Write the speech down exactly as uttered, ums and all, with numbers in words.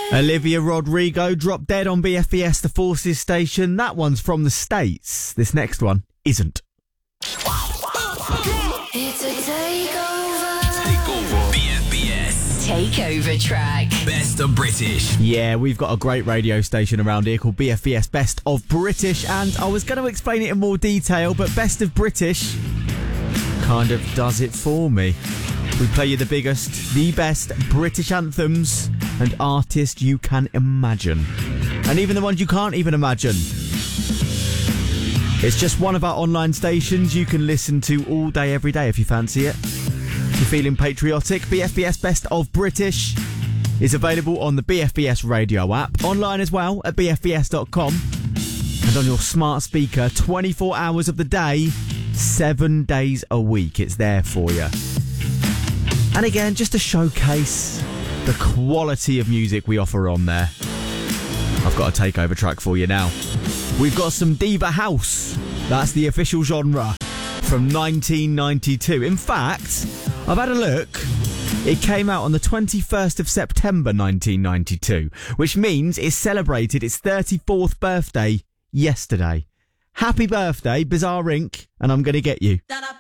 Olivia Rodrigo, Drop Dead on B F B S, the Forces station. That one's from the States. This next one isn't. It's a takeover. Takeover. B F B S. Takeover track. Best of British. Yeah, we've got a great radio station around here called B F B S Best of British, and I was going to explain it in more detail, but Best of British kind of does it for me. We play you the biggest, the best British anthems and artists you can imagine. And even the ones you can't even imagine. It's just one of our online stations you can listen to all day, every day if you fancy it. If you're feeling patriotic, B F B S Best of British is available on the B F B S radio app, online as well at b f b s dot com, and on your smart speaker twenty-four hours of the day, seven days a week. It's there for you. And again, just to showcase the quality of music we offer on there, I've got a takeover track for you now. We've got some Diva House. That's the official genre from nineteen ninety-two. In fact, I've had a look. It came out on the twenty-first of September nineteen ninety-two, which means it celebrated its thirty-fourth birthday yesterday. Happy birthday, Bizarre Incorporated, and I'm going to get you.